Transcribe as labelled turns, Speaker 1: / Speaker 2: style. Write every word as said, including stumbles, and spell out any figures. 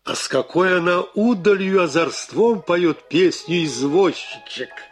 Speaker 1: А с какой она удалью озорством поет песню извозчичек.